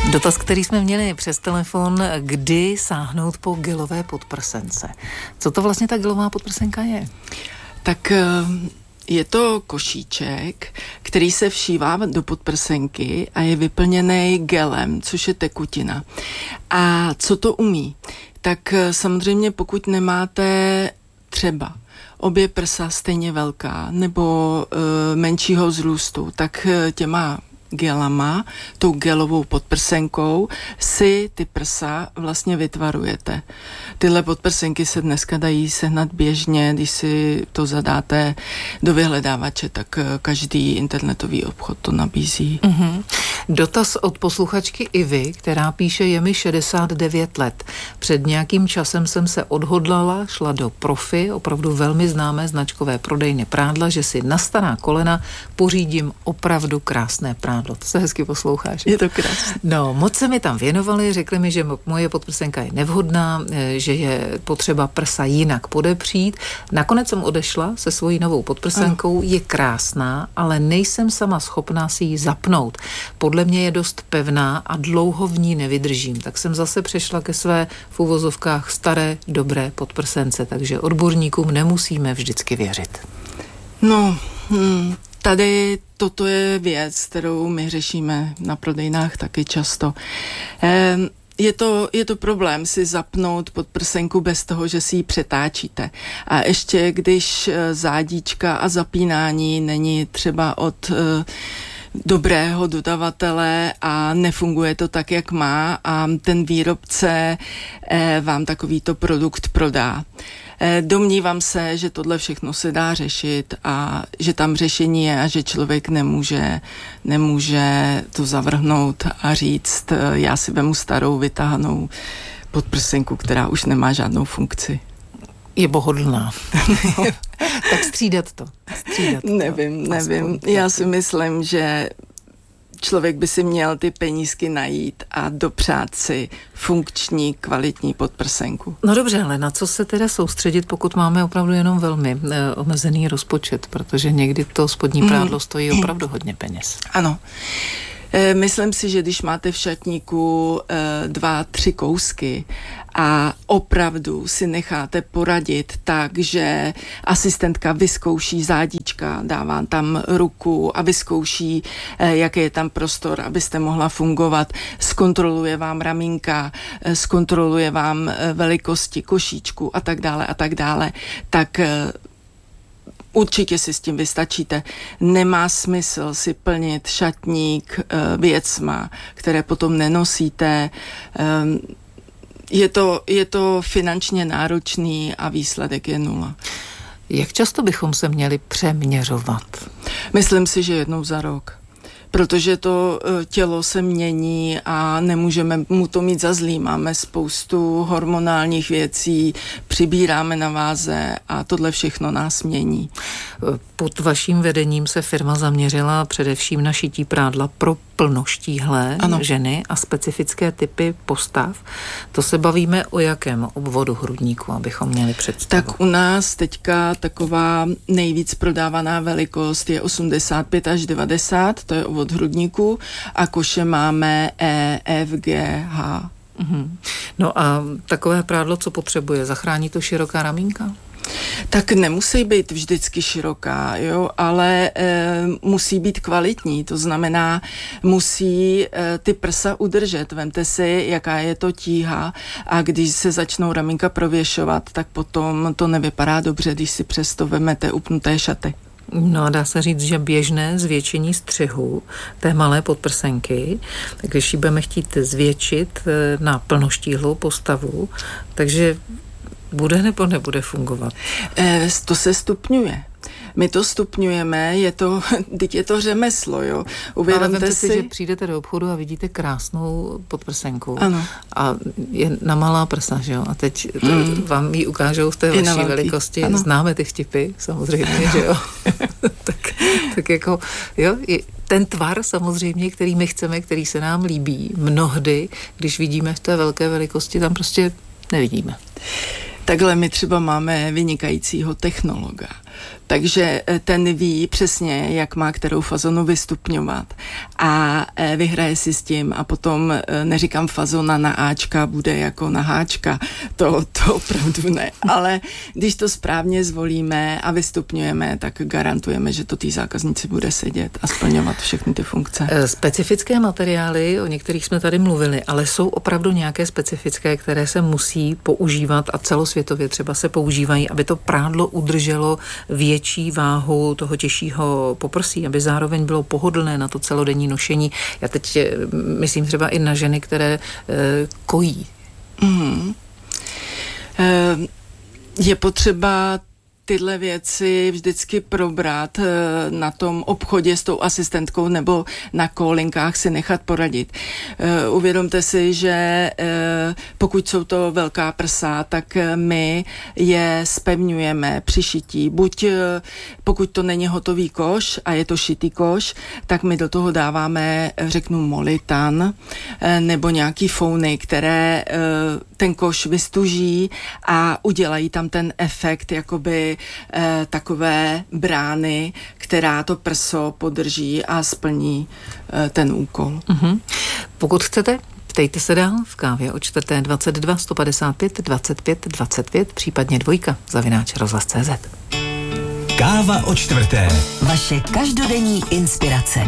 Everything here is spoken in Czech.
Dotaz, který jsme měli přes telefon, kdy sáhnout po gelové podprsence. Co to vlastně ta gelová podprsenka je? Tak je to košíček, který se všívá do podprsenky a je vyplněný gelem, což je tekutina. A co to umí? Tak samozřejmě pokud nemáte třeba obě prsa stejně velká nebo menšího vzrůstu, tak těma gelama, tou gelovou podprsenkou si ty prsa vlastně vytvarujete. Tyhle podprsenky se dneska dají sehnat běžně, když si to zadáte do vyhledávače, tak každý internetový obchod to nabízí. Mm-hmm. Dotaz od posluchačky Ivy, která píše, je mi 69 let. Před nějakým časem jsem se odhodlala, šla do Profi, opravdu velmi známé značkové prodejny prádla, že si na stará kolena pořídím opravdu krásné prádlo. To se hezky posloucháš. Je to krásné. No, moc se mi tam věnovali, řekli mi, že moje podprsenka je nevhodná, že je potřeba prsa jinak podepřít. Nakonec jsem odešla se svojí novou podprsenkou, je krásná, ale nejsem sama schopná si ji zapnout. Podle mě je dost pevná a dlouho v ní nevydržím. Tak jsem zase přešla ke své v uvozovkách staré, dobré podprsence, takže odborníkům nemusíme vždycky věřit. No, tady toto je věc, kterou my řešíme na prodejnách taky často. Je to problém si zapnout podprsenku bez toho, že si ji přetáčíte. A ještě když zádíčka a zapínání není třeba od dobrého dodavatele a nefunguje to tak, jak má a ten výrobce vám takovýto produkt prodá. Domnívám se, že tohle všechno se dá řešit a že tam řešení je a že člověk nemůže to zavrhnout a říct, já si vemu starou vytáhnou podprsenku, která už nemá žádnou funkci. Je pohodlná. Tak střídat to. Nevím. Já si myslím, že člověk by si měl ty penízky najít a dopřát si funkční, kvalitní podprsenku. No dobře, ale na co se teda soustředit, pokud máme opravdu jenom velmi omezený rozpočet, protože někdy to spodní prádlo stojí opravdu hodně peněz. Ano. Myslím si, že když máte v šatníku 2-3 kousky a opravdu si necháte poradit tak, že asistentka vyzkouší zádíčka, dává tam ruku a vyzkouší, jaký je tam prostor, abyste mohla fungovat, zkontroluje vám ramínka, zkontroluje vám velikosti košíčku a tak dále, tak určitě si s tím vystačíte. Nemá smysl si plnit šatník věcma, které potom nenosíte. Je to finančně náročný a výsledek je 0. Jak často bychom se měli přeměřovat? Myslím si, že jednou za rok. Protože to tělo se mění a nemůžeme mu to mít za zlý. Máme spoustu hormonálních věcí, přibíráme na váze a tohle všechno nás mění. Pod vaším vedením se firma zaměřila především na šití prádla pro plnoštíhlé ženy a specifické typy postav. To se bavíme o jakém obvodu hrudníku, abychom měli představu? Tak u nás teďka taková nejvíc prodávaná velikost je 85 až 90, to je obvod hrudníku a koše máme E, F, G, H. No a takové prádlo, co potřebuje? Zachrání to široká ramínka? Tak nemusí být vždycky široká, jo, ale musí být kvalitní, to znamená, musí ty prsa udržet. Vemte si, jaká je to tíha a když se začnou ramínka prověšovat, tak potom to nevypadá dobře, když si přesto vemete upnuté šaty. No a dá se říct, že běžné zvětšení střihu té malé podprsenky, tak když ji budeme chtít zvětšit na plnoštíhlou postavu, takže bude nebo nebude fungovat? To se stupňuje. My to stupňujeme, je to řemeslo, jo. Uvědomte si, že přijdete do obchodu a vidíte krásnou podprsenku. Ano. A je na malá prsa, že jo. A teď vám ji ukážou v té vaší velikosti. Ano. Známe ty vtipy, samozřejmě, že jo. tak jako, jo, ten tvar samozřejmě, který my chceme, který se nám líbí, mnohdy, když vidíme v té velké velikosti, tam prostě nevidíme. Takhle my třeba máme vynikajícího technologa, Takže ten ví přesně, jak má kterou fazonu vystupňovat a vyhraje si s tím a potom neříkám fazona na Ačka bude jako na Háčka, to opravdu ne, ale když to správně zvolíme a vystupňujeme, tak garantujeme, že to té zákaznici bude sedět a splňovat všechny ty funkce. Specifické materiály, o některých jsme tady mluvili, ale jsou opravdu nějaké specifické, které se musí používat a celosvětově třeba se používají, aby to prádlo udrželo větší váhu toho těžšího poprsí, aby zároveň bylo pohodlné na to celodenní nošení. Já teď myslím třeba i na ženy, které kojí. Je potřeba tyhle věci vždycky probrat na tom obchodě s tou asistentkou nebo na call-linkách si nechat poradit. Uvědomte si, že pokud jsou to velká prsa, tak my je zpevňujeme při šití. Buď pokud to není hotový koš a je to šitý koš, tak my do toho dáváme, řeknu, molitan nebo nějaký founy, které ten koš vystuží a udělají tam ten efekt jakoby takové brány, která to prso podrží a splní ten úkol. Pokud chcete, ptejte se dál v Kávě o čtvrté 22 155 25 25, případně 2 @rozhlas.cz. Káva o čtvrté. Vaše každodenní inspirace.